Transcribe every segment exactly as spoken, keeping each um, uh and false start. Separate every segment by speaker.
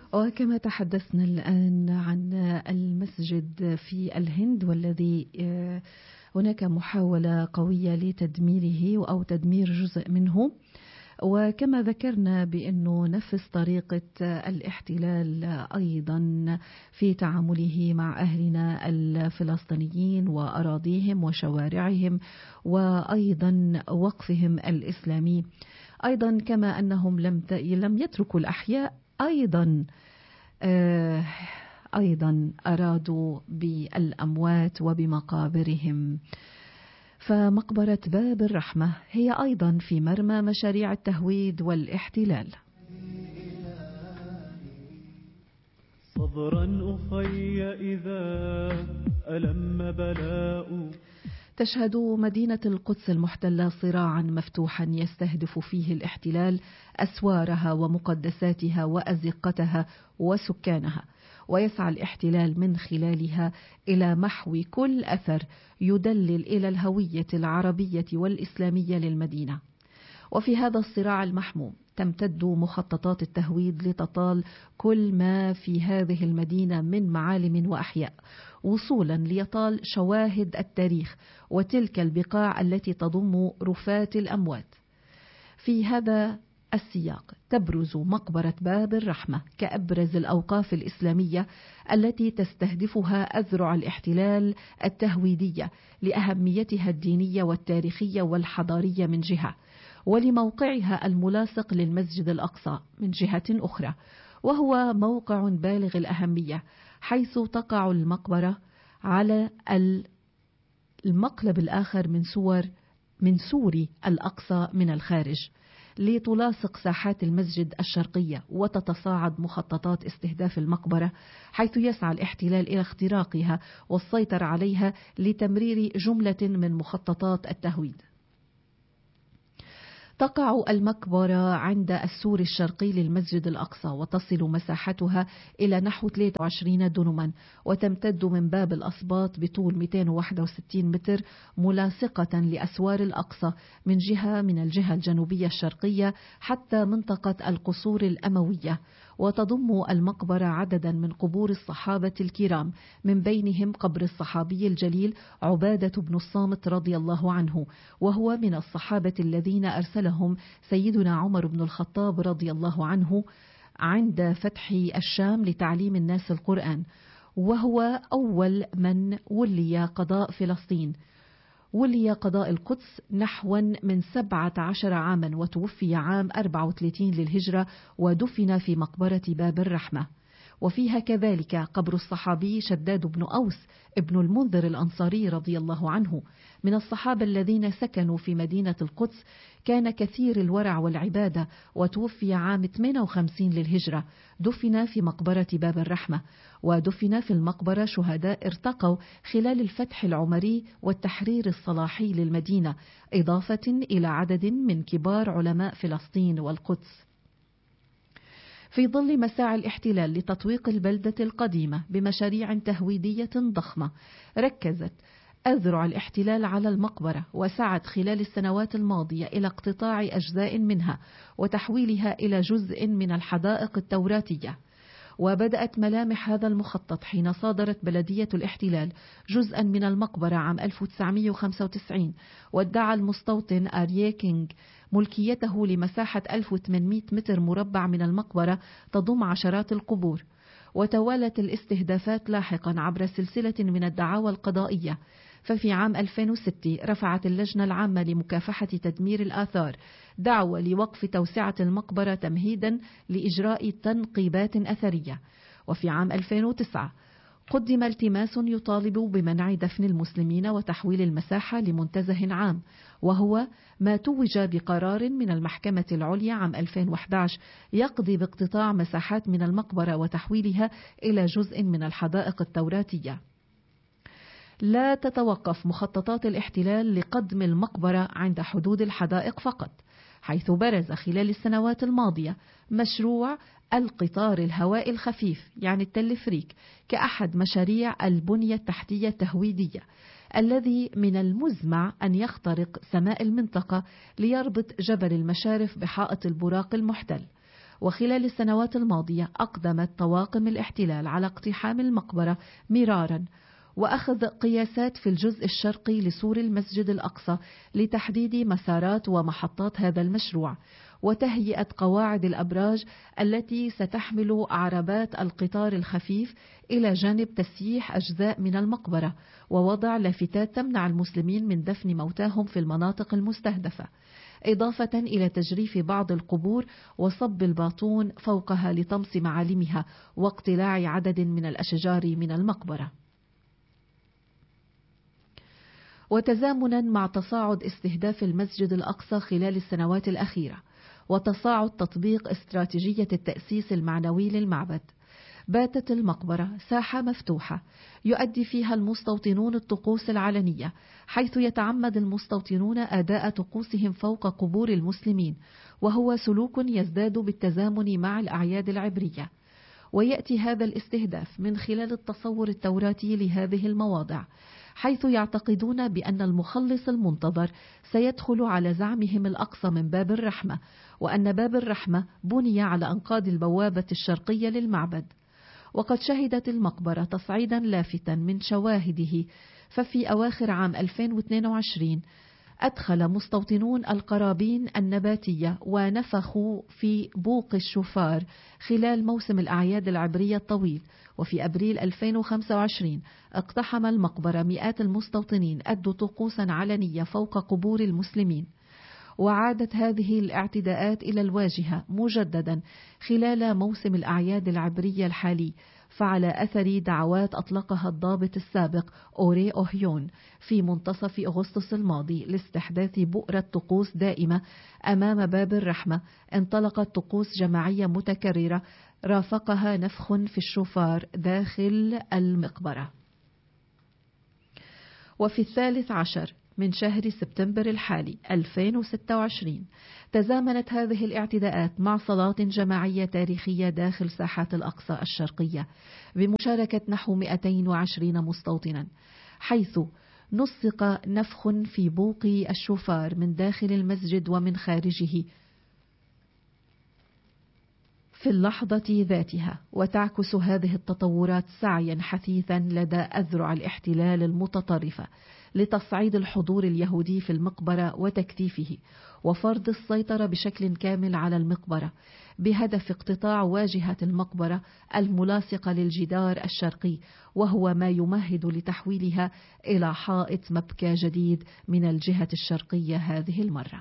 Speaker 1: وكما تحدثنا الآن عن المسجد في الهند والذي هناك محاولة قوية لتدميره أو تدمير جزء منه، وكما ذكرنا بأنه نفس طريقة الاحتلال أيضا في تعامله مع أهلنا الفلسطينيين وأراضيهم وشوارعهم وأيضا وقفهم الإسلامي، أيضا كما أنهم لم لم يتركوا الأحياء، أيضا أيضا أرادوا بالأموات وبمقابرهم. فمقبرة باب الرحمة هي أيضا في مرمى مشاريع التهويد والاحتلال.
Speaker 2: صبرا أخي إذا ألم بلاء.
Speaker 1: تشهد مدينة القدس المحتلة صراعا مفتوحا يستهدف فيه الاحتلال أسوارها ومقدساتها وأزقتها وسكانها، ويسعى الاحتلال من خلالها إلى محو كل أثر يدلل إلى الهوية العربية والإسلامية للمدينة. وفي هذا الصراع المحموم تمتد مخططات التهويد لتطال كل ما في هذه المدينة من معالم وأحياء، وصولا ليطال شواهد التاريخ وتلك البقاع التي تضم رفات الأموات. في هذا السياق تبرز مقبرة باب الرحمة كأبرز الأوقاف الإسلامية التي تستهدفها أذرع الاحتلال التهويدية لأهميتها الدينية والتاريخية والحضارية من جهة، ولموقعها الملاصق للمسجد الأقصى من جهة أخرى، وهو موقع بالغ الأهمية حيث تقع المقبرة على المقلب الآخر من سور من سور الأقصى من الخارج، لتلاصق ساحات المسجد الشرقية، وتتصاعد مخططات استهداف المقبرة حيث يسعى الاحتلال إلى اختراقها والسيطرة عليها لتمرير جملة من مخططات التهويد. تقع المقبرة عند السور الشرقي للمسجد الأقصى، وتصل مساحتها إلى نحو ثلاثة وعشرين دنما، وتمتد من باب الأسباط بطول مئتين وواحد وستين متر ملاصقة لأسوار الأقصى من جهة من الجهة الجنوبية الشرقية حتى منطقة القصور الأموية. وتضم المقبرة عددا من قبور الصحابة الكرام، من بينهم قبر الصحابي الجليل عبادة بن الصامت رضي الله عنه، وهو من الصحابة الذين أرسلهم سيدنا عمر بن الخطاب رضي الله عنه عند فتح الشام لتعليم الناس القرآن، وهو أول من ولي قضاء فلسطين، ولي قضاء القدس نحو من سبعة عشر عاما، وتوفي عام أربعة وثلاثين للهجرة ودفن في مقبرة باب الرحمة. وفيها كذلك قبر الصحابي شداد بن أوس ابن المنذر الأنصاري رضي الله عنه، من الصحابة الذين سكنوا في مدينة القدس، كان كثير الورع والعبادة، وتوفي عام ثمانية وخمسين للهجرة، دفن في مقبرة باب الرحمة. ودفن في المقبرة شهداء ارتقوا خلال الفتح العمري والتحرير الصلاحي للمدينة، إضافة إلى عدد من كبار علماء فلسطين والقدس. في ظل مساعي الاحتلال لتطويق البلدة القديمة بمشاريع تهويدية ضخمة، ركزت أذرع الاحتلال على المقبرة، وسعت خلال السنوات الماضية إلى اقتطاع أجزاء منها وتحويلها إلى جزء من الحدائق التوراتية. وبدأت ملامح هذا المخطط حين صادرت بلدية الاحتلال جزءا من المقبرة عام ألف وتسعمئة وخمسة وتسعين، وادعى المستوطن آريه كينغ ملكيته لمساحة ألف وثمانمئة متر مربع من المقبرة تضم عشرات القبور. وتوالت الاستهدافات لاحقا عبر سلسلة من الدعاوى القضائية. ففي عام ألفين وستة رفعت اللجنة العامة لمكافحة تدمير الآثار دعوى لوقف توسعة المقبرة تمهيدا لإجراء تنقيبات أثرية. وفي عام ألفين وتسعة قدم التماس يطالب بمنع دفن المسلمين وتحويل المساحة لمنتزه عام، وهو ما توج بقرار من المحكمة العليا عام ألفين وأحد عشر يقضي باقتطاع مساحات من المقبرة وتحويلها إلى جزء من الحدائق التوراتية. لا تتوقف مخططات الاحتلال لقدم المقبرة عند حدود الحدائق فقط، حيث برز خلال السنوات الماضية مشروع القطار الهوائي الخفيف يعني التلفريك كأحد مشاريع البنية التحتية التهويدية، الذي من المزمع أن يخترق سماء المنطقة ليربط جبل المشارف بحائط البراق المحتل. وخلال السنوات الماضية أقدمت طواقم الاحتلال على اقتحام المقبرة مرارا وأخذ قياسات في الجزء الشرقي لسور المسجد الأقصى لتحديد مسارات ومحطات هذا المشروع، وتهيئة قواعد الأبراج التي ستحمل عربات القطار الخفيف إلى جانب تسييح أجزاء من المقبرة، ووضع لافتات تمنع المسلمين من دفن موتاهم في المناطق المستهدفة، إضافة إلى تجريف بعض القبور وصب الباطون فوقها لطمس معالمها واقتلاع عدد من الأشجار من المقبرة. وتزامنا مع تصاعد استهداف المسجد الأقصى خلال السنوات الأخيرة وتصاعد تطبيق استراتيجية التأسيس المعنوي للمعبد، باتت المقبرة ساحة مفتوحة يؤدي فيها المستوطنون الطقوس العلنية، حيث يتعمد المستوطنون أداء طقوسهم فوق قبور المسلمين، وهو سلوك يزداد بالتزامن مع الأعياد العبرية. ويأتي هذا الاستهداف من خلال التصور التوراتي لهذه المواضع، حيث يعتقدون بأن المخلص المنتظر سيدخل على زعمهم الأقصى من باب الرحمة، وأن باب الرحمة بني على أنقاض البوابة الشرقية للمعبد. وقد شهدت المقبرة تصعيدا لافتا من شواهده، ففي أواخر عام ألفين واثنين وعشرين أدخل مستوطنون القرابين النباتية ونفخوا في بوق الشفار خلال موسم الأعياد العبرية الطويل. وفي أبريل ألفين وخمسة وعشرين اقتحم المقبرة مئات المستوطنين أدوا طقوسا علنية فوق قبور المسلمين. وعادت هذه الاعتداءات إلى الواجهة مجددا خلال موسم الأعياد العبرية الحالي، فعلى أثر دعوات أطلقها الضابط السابق أوري أوهيون في منتصف أغسطس الماضي لاستحداث بؤرة طقوس دائمة أمام باب الرحمة، انطلقت طقوس جماعية متكررة رافقها نفخ في الشفار داخل المقبرة. وفي الثالث عشر من شهر سبتمبر الحالي ألفين وستة وعشرين تزامنت هذه الاعتداءات مع صلاة جماعية تاريخية داخل ساحات الأقصى الشرقية بمشاركة نحو مئتين وعشرين مستوطنا، حيث نسق نفخ في بوق الشفار من داخل المسجد ومن خارجه في اللحظة ذاتها. وتعكس هذه التطورات سعيا حثيثا لدى أذرع الاحتلال المتطرفة لتصعيد الحضور اليهودي في المقبرة وتكثيفه وفرض السيطرة بشكل كامل على المقبرة، بهدف اقتطاع واجهة المقبرة الملاصقة للجدار الشرقي، وهو ما يمهد لتحويلها إلى حائط مبكى جديد من الجهة الشرقية هذه المرة.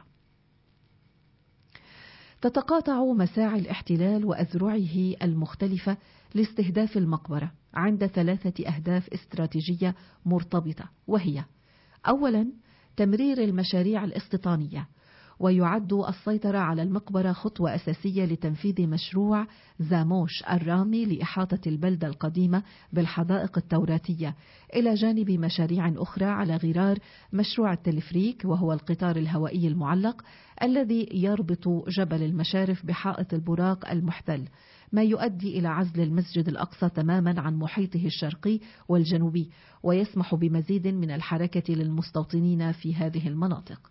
Speaker 1: تتقاطع مساعي الاحتلال وأذرعه المختلفة لاستهداف المقبرة عند ثلاثة أهداف استراتيجية مرتبطة، وهي: أولا تمرير المشاريع الاستيطانية، ويعد السيطرة على المقبرة خطوة أساسية لتنفيذ مشروع زاموش الرامي لإحاطة البلدة القديمة بالحدائق التوراتية، إلى جانب مشاريع أخرى على غرار مشروع التلفريك، وهو القطار الهوائي المعلق الذي يربط جبل المشارف بحائط البراق المحتل، ما يؤدي إلى عزل المسجد الأقصى تماما عن محيطه الشرقي والجنوبي، ويسمح بمزيد من الحركة للمستوطنين في هذه المناطق.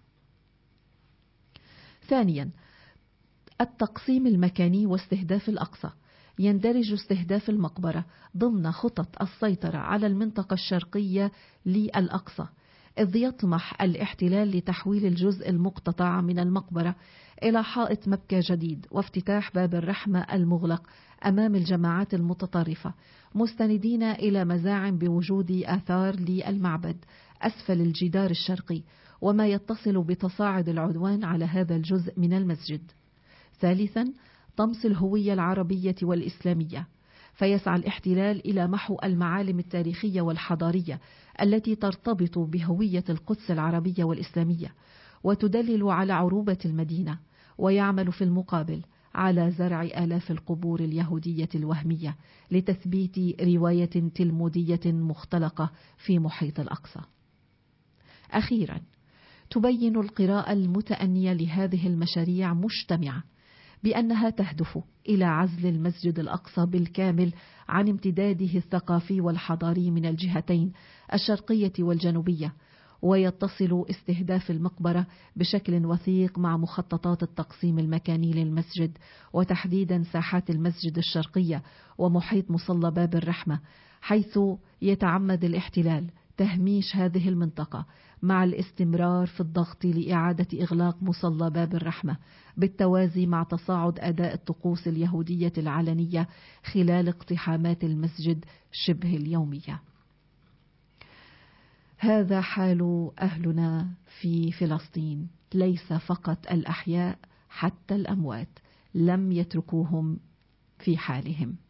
Speaker 1: ثانيا التقسيم المكاني واستهداف الأقصى. يندرج استهداف المقبرة ضمن خطط السيطرة على المنطقة الشرقية للأقصى، إذ يطمح الاحتلال لتحويل الجزء المقتطع من المقبرة إلى حائط مبكى جديد وافتتاح باب الرحمة المغلق أمام الجماعات المتطرفة، مستندين إلى مزاعم بوجود آثار للمعبد أسفل الجدار الشرقي، وما يتصل بتصاعد العدوان على هذا الجزء من المسجد. ثالثا طمس الهوية العربية والإسلامية، فيسعى الاحتلال إلى محو المعالم التاريخية والحضارية التي ترتبط بهوية القدس العربية والإسلامية وتدلل على عروبة المدينة، ويعمل في المقابل على زرع آلاف القبور اليهودية الوهمية لتثبيت رواية تلمودية مختلقة في محيط الأقصى. أخيرا تبين القراءة المتأنية لهذه المشاريع مجتمعة بأنها تهدف إلى عزل المسجد الأقصى بالكامل عن امتداده الثقافي والحضاري من الجهتين الشرقية والجنوبية، ويتصل استهداف المقبرة بشكل وثيق مع مخططات التقسيم المكاني للمسجد، وتحديدا ساحات المسجد الشرقية ومحيط مصلى باب الرحمة، حيث يتعمد الاحتلال تهميش هذه المنطقة مع الاستمرار في الضغط لإعادة إغلاق مصلى باب الرحمة، بالتوازي مع تصاعد أداء الطقوس اليهودية العلنية خلال اقتحامات المسجد شبه اليومية. هذا حال أهلنا في فلسطين، ليس فقط الأحياء، حتى الأموات لم يتركوهم في حالهم.